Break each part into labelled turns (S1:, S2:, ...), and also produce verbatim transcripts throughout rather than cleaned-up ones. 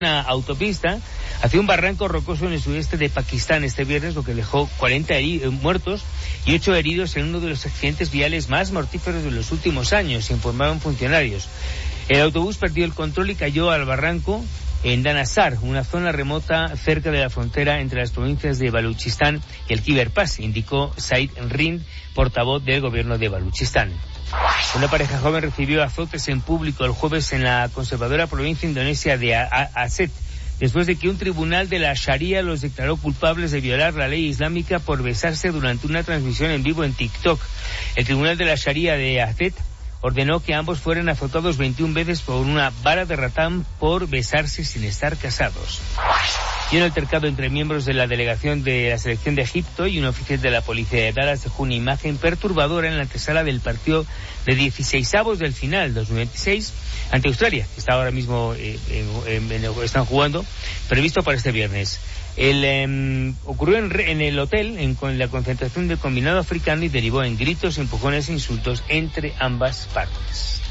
S1: una autopista hacia un barranco rocoso en el sudeste de Pakistán este viernes, lo que dejó cuarenta heri- muertos y ocho heridos en uno de los accidentes viales más mortíferos de los últimos años, informaron funcionarios. El autobús perdió el control y cayó al barranco en Danasar, una zona remota cerca de la frontera entre las provincias de Baluchistán y el Khyber Pass, indicó Said Rind, portavoz del gobierno de Baluchistán. Una pareja joven recibió azotes en público el jueves en la conservadora provincia indonesia de Aceh, después de que un tribunal de la Sharia los declaró culpables de violar la ley islámica por besarse durante una transmisión en vivo en TikTok. El tribunal de la Sharia de Aceh ordenó que ambos fueran azotados veintiuna veces por una vara de ratán por besarse sin estar casados. Y un altercado entre miembros de la delegación de la selección de Egipto y un oficial de la policía de Dallas dejó una imagen perturbadora en la antesala del partido de dieciseisavos del final dos mil veintiséis ante Australia, que está ahora mismo eh, en, en, en, están jugando, previsto para este viernes. El eh, ocurrió en, en el hotel en con la concentración del combinado africano y derivó en gritos, empujones e insultos entre ambas partes.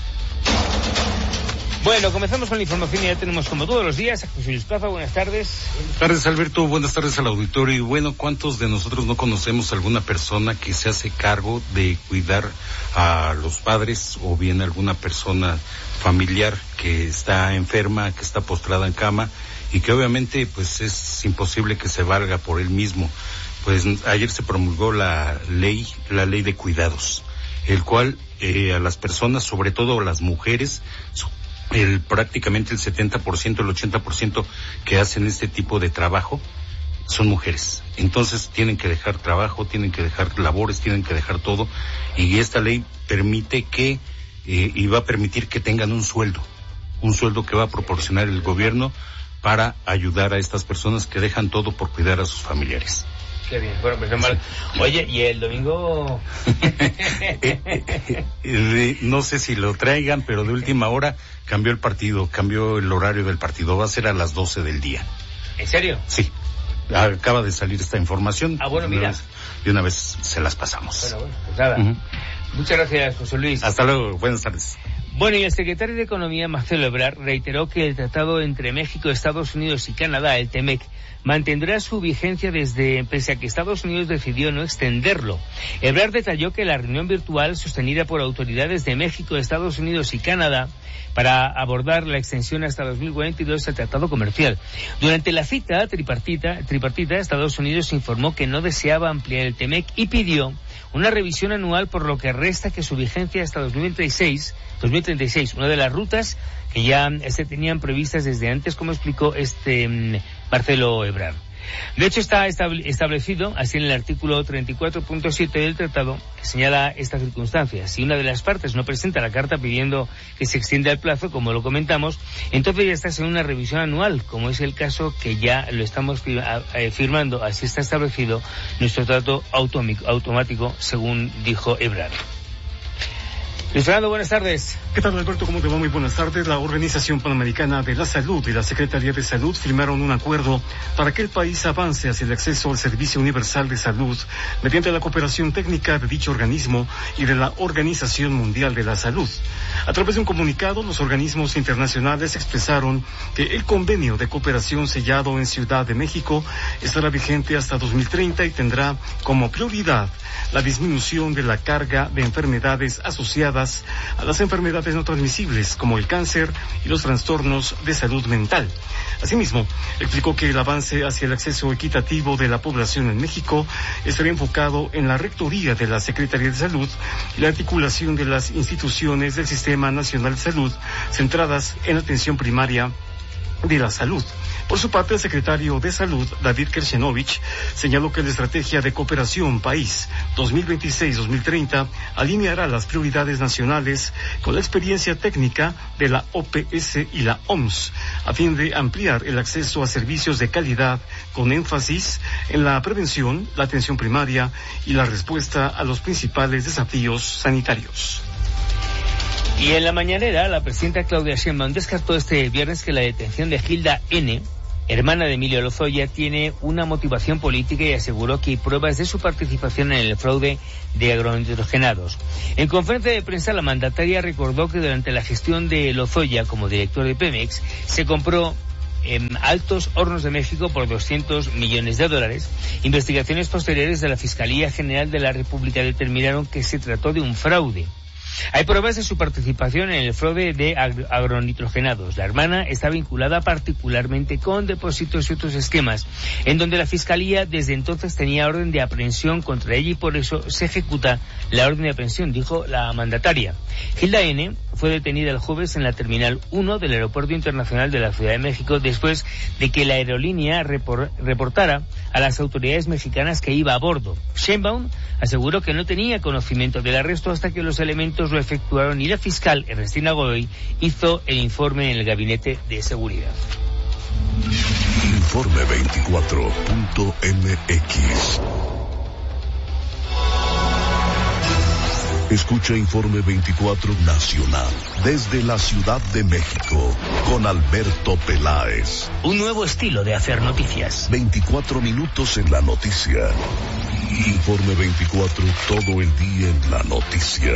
S1: Bueno, comenzamos con la información y ya tenemos como todos los días a José Luis Plaza. Buenas tardes.
S2: Buenas tardes, Alberto. Buenas tardes al auditorio. Y bueno, ¿cuántos de nosotros no conocemos alguna persona que se hace cargo de cuidar a los padres o bien alguna persona familiar que está enferma, que está postrada en cama y que obviamente pues es imposible que se valga por él mismo? Pues ayer se promulgó la ley, la ley de cuidados, el cual eh, a las personas, sobre todo a las mujeres, el prácticamente el setenta por ciento, el ochenta por ciento que hacen este tipo de trabajo son mujeres. Entonces tienen que dejar trabajo, tienen que dejar labores, tienen que dejar todo, y esta ley permite que eh, y va a permitir que tengan un sueldo, un sueldo que va a proporcionar el gobierno para ayudar a estas personas que dejan todo por cuidar a sus familiares.
S1: Qué bien, bueno, pues mal. Oye, ¿y el domingo?
S2: No sé si lo traigan, pero de última hora cambió el partido, cambió el horario del partido, va a ser a las doce del día.
S1: ¿En serio?
S2: Sí, acaba de salir esta información.
S1: Ah, bueno, mira.
S2: De una vez se las pasamos.
S1: Bueno, bueno, pues nada. Uh-huh. Muchas gracias, José Luis.
S2: Hasta luego, buenas tardes.
S1: Bueno, y el secretario de Economía, Marcelo Ebrard, reiteró que el tratado entre México, Estados Unidos y Canadá, el T M E C, mantendrá su vigencia desde, pese a que Estados Unidos decidió no extenderlo. Ebrard detalló que la reunión virtual sostenida por autoridades de México, Estados Unidos y Canadá para abordar la extensión hasta dos mil cuarenta y dos del tratado comercial. Durante la cita tripartita, tripartita, Estados Unidos informó que no deseaba ampliar el T M E C y pidió una revisión anual, por lo que resta que su vigencia hasta dos mil treinta y seis, una de las rutas que ya se tenían previstas desde antes, como explicó este um, Marcelo Ebrard. De hecho, está establecido así en el artículo treinta y cuatro punto siete del tratado, que señala esta circunstancia. Si una de las partes no presenta la carta pidiendo que se extienda el plazo, como lo comentamos, entonces ya está en una revisión anual, como es el caso que ya lo estamos firmando. Así está establecido nuestro trato automático, según dijo Ebrard. Luis Fernando, buenas tardes.
S3: ¿Qué tal, Alberto? ¿Cómo te va? Muy buenas tardes. La Organización Panamericana de la Salud y la Secretaría de Salud firmaron un acuerdo para que el país avance hacia el acceso al Servicio Universal de Salud mediante la cooperación técnica de dicho organismo y de la Organización Mundial de la Salud. A través de un comunicado, los organismos internacionales expresaron que el convenio de cooperación sellado en Ciudad de México estará vigente hasta dos mil treinta y tendrá como prioridad la disminución de la carga de enfermedades asociadas a las enfermedades no transmisibles como el cáncer y los trastornos de salud mental. Asimismo, explicó que el avance hacia el acceso equitativo de la población en México estará enfocado en la rectoría de la Secretaría de Salud y la articulación de las instituciones del Sistema Nacional de Salud centradas en la atención primaria de la salud. Por su parte, el secretario de Salud, David Kershenovich, señaló que la estrategia de cooperación país dos mil veintiséis a dos mil treinta alineará las prioridades nacionales con la experiencia técnica de la O P S y la O M S, a fin de ampliar el acceso a servicios de calidad con énfasis en la prevención, la atención primaria y la respuesta a los principales desafíos sanitarios.
S1: Y en la mañanera, la presidenta Claudia Sheinbaum descartó este viernes que la detención de Gilda N., hermana de Emilio Lozoya, tiene una motivación política y aseguró que hay pruebas de su participación en el fraude de agrohidrogenados. En conferencia de prensa, la mandataria recordó que durante la gestión de Lozoya como director de Pemex se compró eh, Altos Hornos de México por doscientos millones de dólares. Investigaciones posteriores de la Fiscalía General de la República determinaron que se trató de un fraude. Hay pruebas de su participación en el fraude de ag- agronitrogenados. La hermana está vinculada particularmente con depósitos y otros esquemas, en donde la Fiscalía desde entonces tenía orden de aprehensión contra ella y por eso se ejecuta la orden de aprehensión, dijo la mandataria. Gilda N. fue detenida el jueves en la Terminal uno del Aeropuerto Internacional de la Ciudad de México después de que la aerolínea repor- reportara a las autoridades mexicanas que iba a bordo. Sheinbaum aseguró que no tenía conocimiento del arresto hasta que los elementos lo efectuaron y la fiscal Ernestina Godoy hizo el informe en el Gabinete de Seguridad.
S4: Informe veinticuatro punto m x. Escucha Informe veinticuatro Nacional desde la Ciudad de México con Alberto Peláez.
S1: Un nuevo estilo de hacer noticias.
S4: veinticuatro minutos en la noticia. Informe veinticuatro, todo el día en la noticia.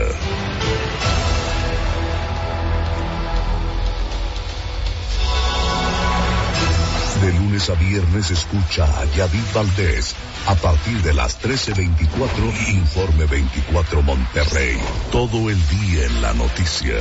S4: De lunes a viernes escucha a Yadid Valdés a partir de las trece veinticuatro, Informe veinticuatro Monterrey. Todo el día en la noticia.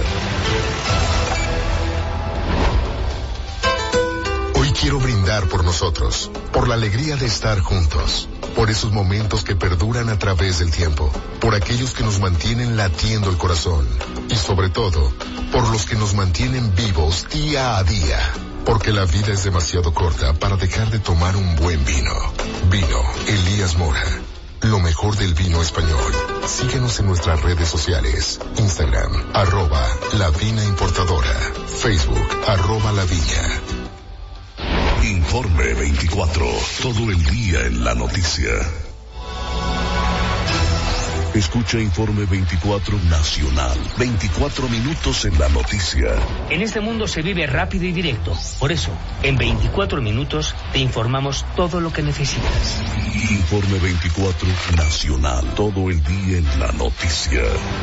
S5: Hoy quiero brindar por nosotros, por la alegría de estar juntos, por esos momentos que perduran a través del tiempo, por aquellos que nos mantienen latiendo el corazón y sobre todo, por los que nos mantienen vivos día a día. Porque la vida es demasiado corta para dejar de tomar un buen vino. Vino Elías Mora. Lo mejor del vino español. Síguenos en nuestras redes sociales. Instagram, arroba La Vina Importadora. Facebook, arroba La Viña.
S4: Informe veinticuatro, todo el día en la noticia. Escucha Informe veinticuatro Nacional, veinticuatro minutos en la noticia.
S1: En este mundo se vive rápido y directo. Por eso, en veinticuatro minutos te informamos todo lo que necesitas.
S4: Informe veinticuatro Nacional, todo el día en la noticia.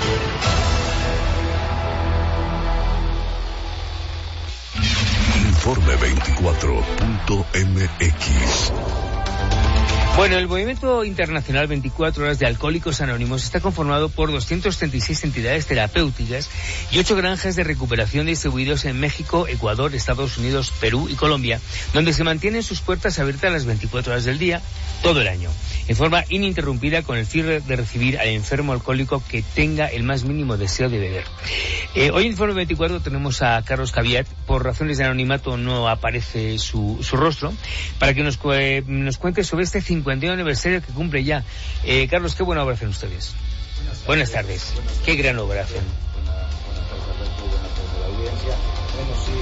S4: Informe veinticuatro punto m x.
S1: Bueno, el Movimiento Internacional veinticuatro Horas de Alcohólicos Anónimos está conformado por doscientas treinta y seis entidades terapéuticas y ocho granjas de recuperación distribuidos en México, Ecuador, Estados Unidos, Perú y Colombia, donde se mantienen sus puertas abiertas las veinticuatro horas del día, todo el año, en forma ininterrumpida con el fin de recibir al enfermo alcohólico que tenga el más mínimo deseo de beber. Eh, hoy en Informe veinticuatro tenemos a Carlos Caviat. Por razones de anonimato no aparece su, su rostro, para que nos, eh, nos cuente sobre este cincuenta aniversario que cumple ya. Eh, Carlos, qué buena obra hacen ustedes. Buenas tardes. Buenas tardes. Qué gran obra hacen.
S6: Buenas tardes, Alberto. Buenas tardes a la audiencia. Bueno, sí,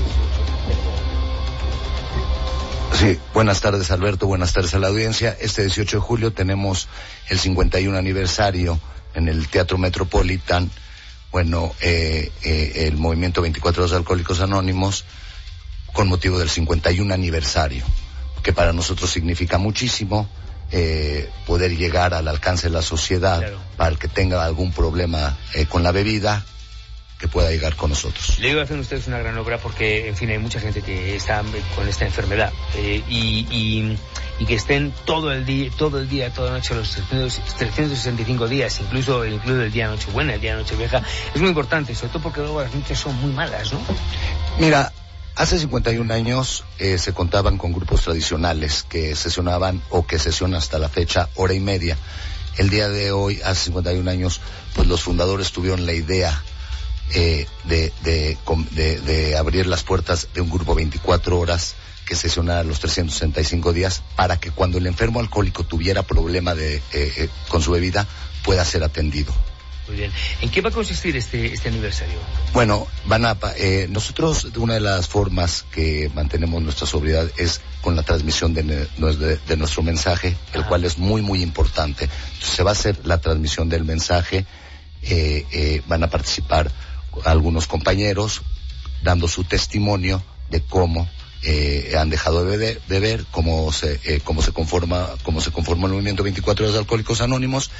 S6: este dieciocho.
S7: Sí, buenas tardes, Alberto. Buenas tardes a la audiencia. Este dieciocho de julio tenemos el cincuenta y uno aniversario en el Teatro Metropolitan. Bueno, eh, eh, el Movimiento veinticuatro Horas de Alcohólicos Anónimos, con motivo del cincuenta y uno aniversario, que para nosotros significa muchísimo, eh, poder llegar al alcance de la sociedad, claro, para el que tenga algún problema eh, con la bebida, que pueda llegar con nosotros.
S1: Le digo, hacen ustedes una gran obra porque, en fin, hay mucha gente que está con esta enfermedad eh, y, y, y que estén todo el día, todo el día, toda la noche, los trescientos sesenta y cinco días, incluso, incluso el día de Nochebuena, el día de Nochevieja, es muy importante, sobre todo porque luego las noches son muy malas, ¿no?
S7: Mira, hace cincuenta y un años eh, se contaban con grupos tradicionales que sesionaban o que sesionan hasta la fecha hora y media. El día de hoy, hace cincuenta y un años, pues los fundadores tuvieron la idea eh, de, de, de, de abrir las puertas de un grupo veinticuatro horas que sesionara los trescientos sesenta y cinco días para que cuando el enfermo alcohólico tuviera problema de, eh, eh, con su bebida pueda ser atendido.
S1: Muy bien. ¿En qué va a consistir este este aniversario?
S7: Bueno, van a eh, nosotros una de las formas que mantenemos nuestra sobriedad es con la transmisión de, de, de nuestro mensaje, el Ajá. cual es muy muy importante. Entonces, se va a hacer la transmisión del mensaje, eh, eh, van a participar algunos compañeros dando su testimonio de cómo eh, han dejado de beber, beber cómo se eh, cómo se conforma cómo se conforma el Movimiento veinticuatro Horas de Alcohólicos Anónimos.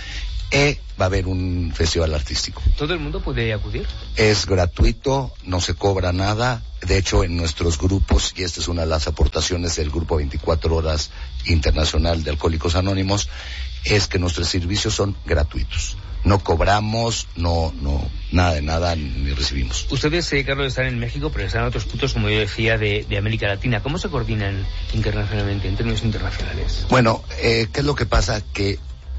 S7: y va a haber un festival artístico.
S1: ¿Todo el mundo puede acudir?
S7: Es gratuito, no se cobra nada. De hecho, en nuestros grupos, y esta es una de las aportaciones del Grupo veinticuatro Horas Internacional de Alcohólicos Anónimos, es que nuestros servicios son gratuitos. No cobramos, no, no, nada de nada, ni recibimos.
S1: Ustedes, eh, Carlos, están en México, pero están en otros puntos, como yo decía, de, de América Latina. ¿Cómo se coordinan internacionalmente, en términos internacionales?
S7: Bueno, eh, ¿qué es lo que pasa? Que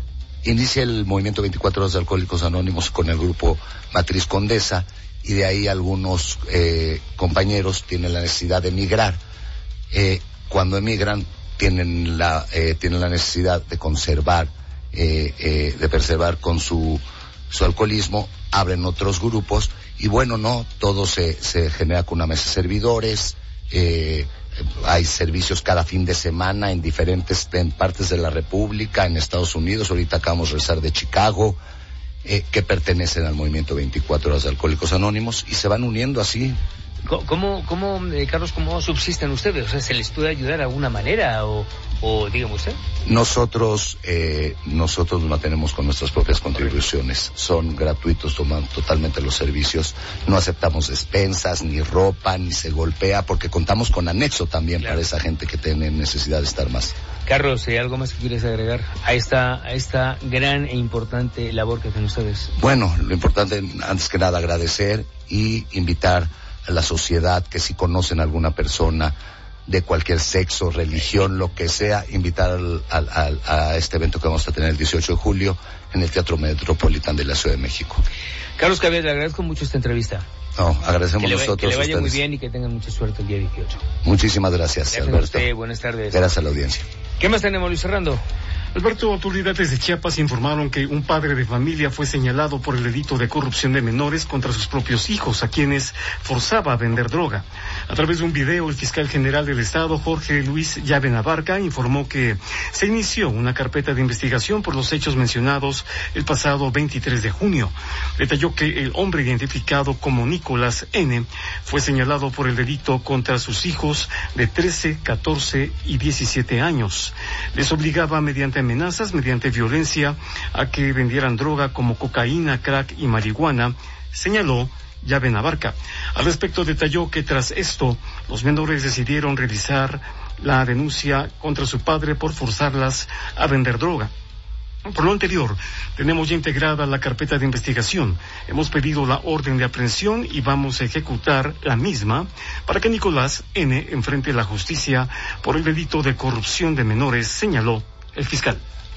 S7: inicia el movimiento veinticuatro Horas de Alcohólicos Anónimos con el grupo Matriz Condesa, y de ahí algunos eh, compañeros tienen la necesidad de emigrar. Eh, cuando emigran, tienen la, eh, tienen la necesidad de conservar Eh, eh, de preservar con su su alcoholismo, abren otros grupos, y bueno, no, todo se, se genera con una mesa de servidores, eh, hay servicios cada fin de semana en diferentes en partes de la República, en Estados Unidos, ahorita acabamos de regresar de Chicago, eh, que pertenecen al movimiento veinticuatro Horas de Alcohólicos Anónimos, y se van uniendo así.
S1: ¿Cómo, cómo eh, Carlos, cómo subsisten ustedes? O sea, ¿se les puede ayudar de alguna manera o, o dígame usted?
S7: Nosotros, eh, nosotros nos mantenemos con nuestras propias contribuciones. Son gratuitos, toman totalmente los servicios. No aceptamos despensas, ni ropa, ni se golpea, porque contamos con anexo también, claro, para esa gente que tiene necesidad de estar más.
S1: Carlos, ¿hay algo más que quieres agregar a esta, a esta gran e importante labor que hacen ustedes?
S7: Bueno, lo importante, antes que nada, agradecer y invitar a la sociedad que si conocen a alguna persona de cualquier sexo, religión, lo que sea, invitar al, al, al, a este evento que vamos a tener el dieciocho de julio en el Teatro Metropolitano de la Ciudad de México.
S1: Carlos Caviedes, le agradezco mucho esta entrevista.
S7: No, agradecemos
S1: que le,
S7: nosotros.
S1: Que le vaya
S7: ustedes.
S1: Muy bien y que tengan mucha suerte el día dieciocho.
S7: Muchísimas gracias,
S1: gracias
S7: Alberto.
S1: A usted, buenas tardes.
S7: Gracias a la audiencia.
S1: ¿Qué más tenemos, Luis Fernando?
S3: Alberto, autoridades de Chiapas informaron que un padre de familia fue señalado por el delito de corrupción de menores contra sus propios hijos, a quienes forzaba a vender droga. A través de un video, el fiscal general del Estado, Jorge Luis Llave Navarca, informó que se inició una carpeta de investigación por los hechos mencionados el pasado veintitrés de junio. Detalló que el hombre identificado como Nicolás N. fue señalado por el delito contra sus hijos de trece, catorce y diecisiete años. Les obligaba mediante amenazas, mediante violencia, a que vendieran droga como cocaína, crack y marihuana, señaló Llave Navarca. Al respecto, detalló que tras esto, los menores decidieron realizar la denuncia contra su padre por forzarlas a vender droga. Por lo anterior, tenemos ya integrada la carpeta de investigación. Hemos pedido la orden de aprehensión y vamos a ejecutar la misma para que Nicolás N. enfrente la justicia por el delito de corrupción de menores, señaló el fiscal.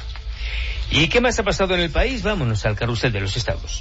S1: ¿Y qué más ha pasado en el país? Vámonos al carrusel de los estados.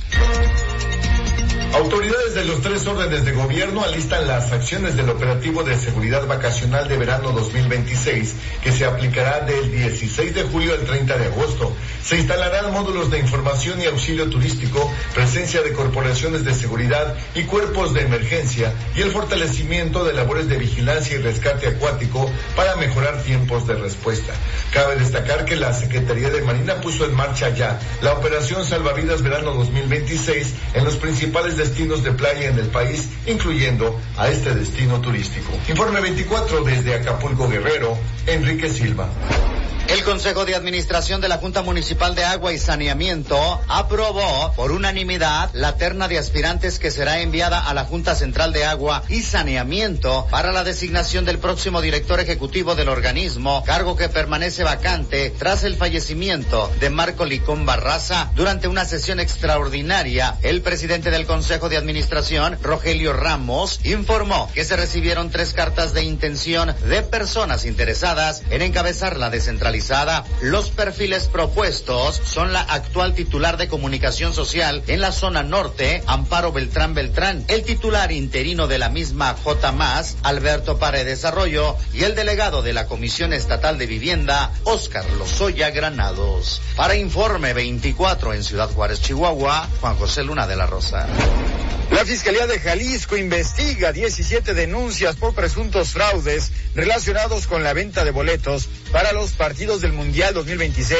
S8: Autoridades de los tres órdenes de gobierno alistan las acciones del operativo de seguridad vacacional de verano dos mil veintiséis, que se aplicará del dieciséis de julio al treinta de agosto. Se instalarán módulos de información y auxilio turístico, presencia de corporaciones de seguridad y cuerpos de emergencia, y el fortalecimiento de labores de vigilancia y rescate acuático para mejorar tiempos de respuesta. Cabe destacar que la Secretaría de Marina puso en marcha ya la operación Salvavidas Verano dos mil veintiséis en los principales destinos de playa en el país, incluyendo a este destino turístico. Informe veinticuatro desde Acapulco, Guerrero, Enrique Silva.
S9: El Consejo de Administración de la Junta Municipal de Agua y Saneamiento aprobó por unanimidad la terna de aspirantes que será enviada a la Junta Central de Agua y Saneamiento para la designación del próximo director ejecutivo del organismo, cargo que permanece vacante tras el fallecimiento de Marco Licón Barraza. Durante una sesión extraordinaria, el presidente del Consejo de Administración, Rogelio Ramos, informó que se recibieron tres cartas de intención de personas interesadas en encabezar la descentralización. Los perfiles propuestos son la actual titular de Comunicación Social en la zona norte, Amparo Beltrán Beltrán, el titular interino de la misma J más, Alberto Paredes Arroyo, y el delegado de la Comisión Estatal de Vivienda, Óscar Lozoya Granados. Para Informe veinticuatro en Ciudad Juárez, Chihuahua, Juan José Luna de la Rosa.
S10: La Fiscalía de Jalisco investiga diecisiete denuncias por presuntos fraudes relacionados con la venta de boletos para los partidos del Mundial dos mil veintiséis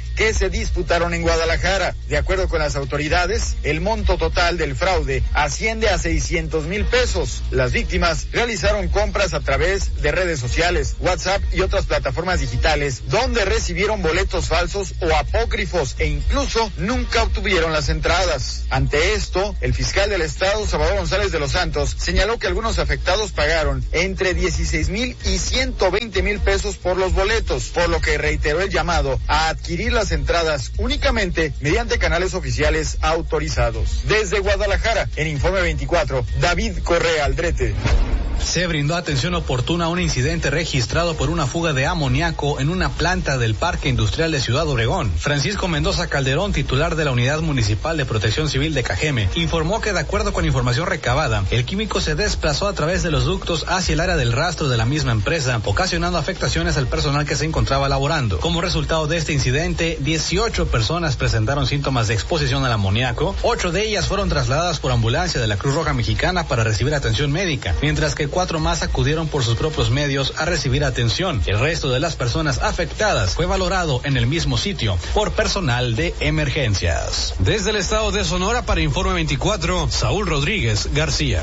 S10: que se disputaron en Guadalajara. De acuerdo con las autoridades, el monto total del fraude asciende a seiscientos mil pesos. Las víctimas realizaron compras a través de redes sociales, WhatsApp y otras plataformas digitales, donde recibieron boletos falsos o apócrifos e incluso nunca obtuvieron las entradas. Ante esto, el fiscal del estado, Salvador González de los Santos, señaló que algunos afectados pagaron entre dieciséis mil y ciento veinte mil pesos por los boletos, por lo que reiteró el llamado a adquirir las entradas únicamente mediante canales oficiales autorizados. Desde Guadalajara, en Informe veinticuatro, David Correa Aldrete.
S11: Se brindó atención oportuna a un incidente registrado por una fuga de amoníaco en una planta del Parque Industrial de Ciudad Obregón. Francisco Mendoza Calderón, titular de la Unidad Municipal de Protección Civil de Cajeme, informó que de acuerdo con información recabada, el químico se desplazó a través de los ductos hacia el área del rastro de la misma empresa, ocasionando afectaciones al personal que se encontraba laborando. Como resultado de este incidente, dieciocho personas presentaron síntomas de exposición al amoníaco, ocho de ellas fueron trasladadas por ambulancia de la Cruz Roja Mexicana para recibir atención médica, mientras que cuatro más acudieron por sus propios medios a recibir atención. El resto de las personas afectadas fue valorado en el mismo sitio por personal de emergencias. Desde el estado de Sonora para Informe veinticuatro, Saúl Rodríguez García.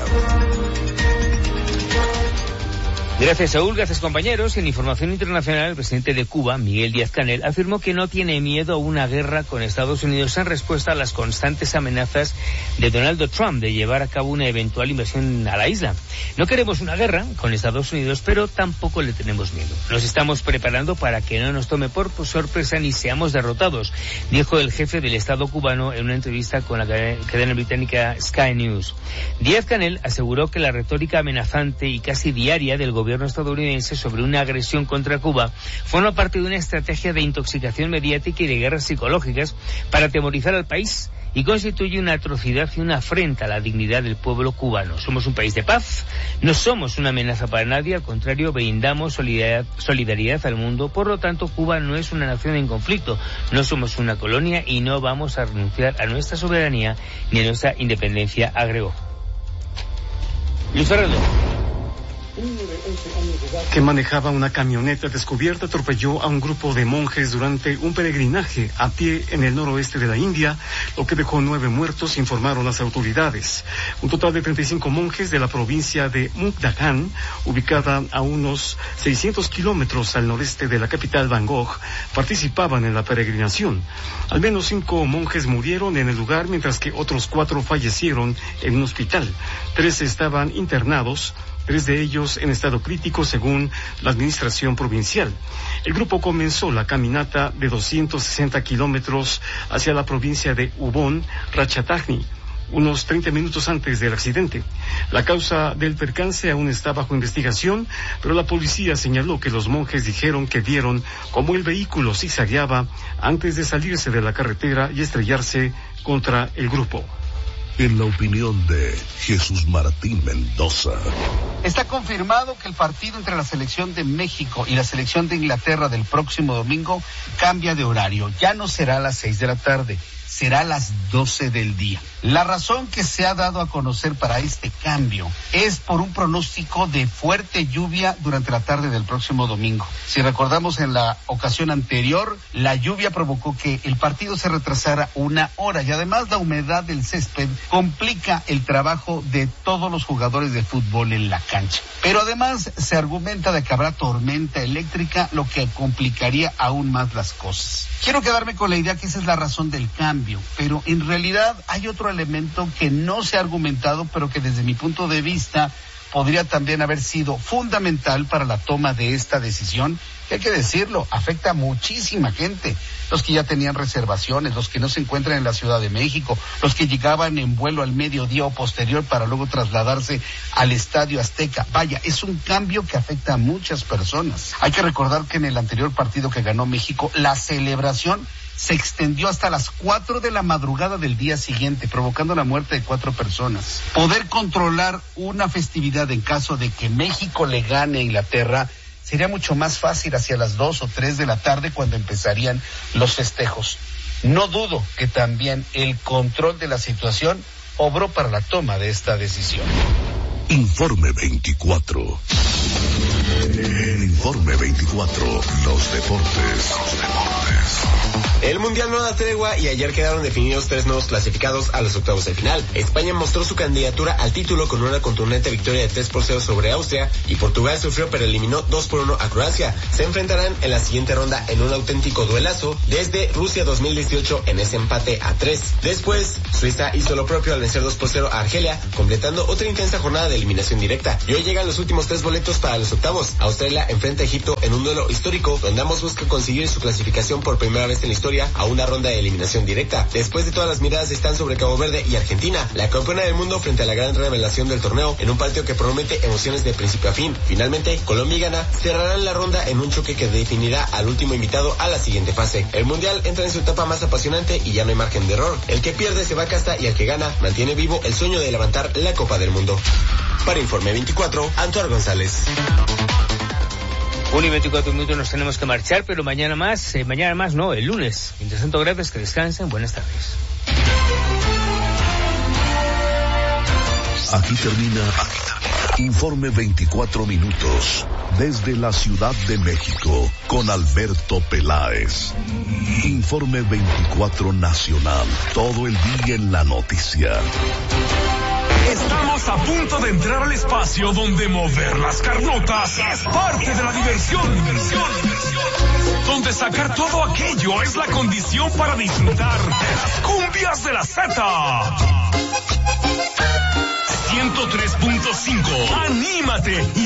S1: Gracias, Saúl. Gracias, compañeros. En información internacional, el presidente de Cuba, Miguel Díaz-Canel, afirmó que no tiene miedo a una guerra con Estados Unidos en respuesta a las constantes amenazas de Donald Trump de llevar a cabo una eventual invasión a la isla. No queremos una guerra con Estados Unidos, pero tampoco le tenemos miedo. Nos estamos preparando para que no nos tome por sorpresa ni seamos derrotados, dijo el jefe del Estado cubano en una entrevista con la cadena británica Sky News. Díaz-Canel aseguró que la retórica amenazante y casi diaria del gobierno gobierno estadounidense sobre una agresión contra Cuba forma parte de una estrategia de intoxicación mediática y de guerras psicológicas para atemorizar al país y constituye una atrocidad y una afrenta a la dignidad del pueblo cubano. Somos un país de paz, no somos una amenaza para nadie, al contrario, brindamos solidaridad, solidaridad al mundo. Por lo tanto, Cuba no es una nación en conflicto, no somos una colonia y no vamos a renunciar a nuestra soberanía ni a nuestra independencia, agregó. Luis Fernando.
S3: Que manejaba una camioneta descubierta atropelló a un grupo de monjes durante un peregrinaje a pie en el noroeste de la India, lo que dejó nueve muertos, informaron las autoridades. Un total de treinta y cinco monjes de la provincia de Mukdahan, ubicada a unos seiscientos kilómetros al noreste de la capital Bangkok, participaban en la peregrinación. Al menos cinco monjes murieron en el lugar, mientras que otros cuatro fallecieron en un hospital. Tres estaban internados, tres de ellos en estado crítico según la administración provincial. El grupo comenzó la caminata de doscientos sesenta kilómetros hacia la provincia de Ubon Ratchathani, unos treinta minutos antes del accidente. La causa del percance aún está bajo investigación, pero la policía señaló que los monjes dijeron que vieron cómo el vehículo zigzagueaba antes de salirse de la carretera y estrellarse contra el grupo.
S4: En la opinión de Jesús Martín Mendoza.
S12: Está confirmado que el partido entre la selección de México y la selección de Inglaterra del próximo domingo cambia de horario. Ya no será a las seis de la tarde, será a las doce del día. La razón que se ha dado a conocer para este cambio es por un pronóstico de fuerte lluvia durante la tarde del próximo domingo. Si recordamos, en la ocasión anterior, la lluvia provocó que el partido se retrasara una hora y además la humedad del césped complica el trabajo de todos los jugadores de fútbol en la cancha. Pero además se argumenta de que habrá tormenta eléctrica, lo que complicaría aún más las cosas. Quiero quedarme con la idea que esa es la razón del cambio, pero en realidad hay otro elemento que no se ha argumentado, pero que desde mi punto de vista podría también haber sido fundamental para la toma de esta decisión, que hay que decirlo, afecta a muchísima gente. Los que ya tenían reservaciones, los que no se encuentran en la Ciudad de México, los que llegaban en vuelo al mediodía o posterior para luego trasladarse al Estadio Azteca. Vaya, es un cambio que afecta a muchas personas. Hay que recordar que en el anterior partido que ganó México, la celebración se extendió hasta las cuatro de la madrugada del día siguiente, provocando la muerte de cuatro personas. Poder controlar una festividad en caso de que México le gane a Inglaterra sería mucho más fácil hacia las dos o tres de la tarde, cuando empezarían los festejos. No dudo que también el control de la situación obró para la toma de esta decisión.
S4: Informe veinticuatro. En Informe veinticuatro, los deportes. Los deportes.
S13: El Mundial no da tregua y ayer quedaron definidos tres nuevos clasificados a los octavos de final. España mostró su candidatura al título con una contundente victoria de tres por cero sobre Austria y Portugal sufrió pero eliminó dos por uno a Croacia. Se enfrentarán en la siguiente ronda en un auténtico duelazo desde Rusia dos mil dieciocho en ese empate a tres. Después, Suiza hizo lo propio al vencer dos por cero a Argelia, completando otra intensa jornada de eliminación directa. Y hoy llegan los últimos tres boletos para los octavos. Australia enfrenta a Egipto en un duelo histórico donde ambos buscan conseguir su clasificación por primera vez en la historia a una ronda de eliminación directa. Después de todas las miradas están sobre Cabo Verde y Argentina, la campeona del mundo frente a la gran revelación del torneo en un partido que promete emociones de principio a fin. Finalmente, Colombia y Ghana cerrarán la ronda en un choque que definirá al último invitado a la siguiente fase. El mundial entra en su etapa más apasionante y ya no hay margen de error. El que pierde se va a casa y el que gana mantiene vivo el sueño de levantar la Copa del Mundo. Para Informe veinticuatro, Antoine González.
S1: uno y veinticuatro minutos nos tenemos que marchar, pero mañana más, eh, mañana más no, el lunes. Mientras tanto, gracias, que descansen, buenas tardes.
S4: Aquí termina Informe veinticuatro minutos desde la Ciudad de México con Alberto Peláez. Informe veinticuatro Nacional, todo el día en la noticia.
S14: Estamos a punto de entrar al espacio donde mover las carnotas es parte de la diversión. Diversión, diversión. Donde sacar todo aquello es la condición para disfrutar de las cumbias de la Z. ciento tres punto cinco. Anímate y